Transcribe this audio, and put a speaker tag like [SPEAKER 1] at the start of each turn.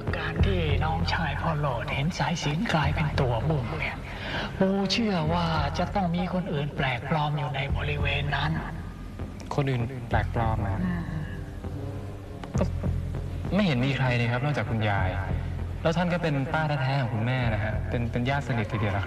[SPEAKER 1] การที่น้องชายพ่อโลดเห็นสายสิญจน์กลายเป็นตัวบุ้งเนี่ยปู่เชื่อว่าจะต้องมีคนอื่นแปลกปลอมอยู่ในบริเวณนั้น
[SPEAKER 2] คนอื่นแปลกปลอมนะก็ไม่เห็นมีใครเลยครับนอกจากคุณยายแล้วท่านก็เป็นป้าแท้ๆของคุณแม่นะฮะเป็นญาติสนิททีเดียวละครับ